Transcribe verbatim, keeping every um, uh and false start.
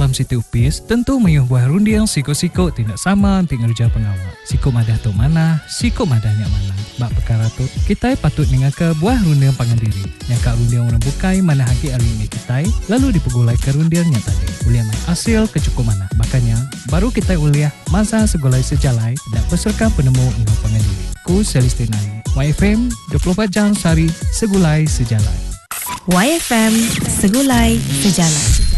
dalam Siti Upis, tentu mayuh buah rundiang siko-siko tidak sama anting kerja pengawal. Siko madah tu mana, siko madahnya mana. Bak perkara tu, kita patut dengar ke buah rundiang pangandiri. Yang kak rundiang orang bukai mana hagi alih ini kita, lalu dipegulai ke rundiangnya tadi. Uliah mai hasil kecukup mana. Makanya, baru kita uliah masa segolai sejalai dan peserta penemu undang pangandiri. Ku Celestinai, Y F M dua puluh empat jam sehari segulai sejalai. Y F M Segulai Sejalan.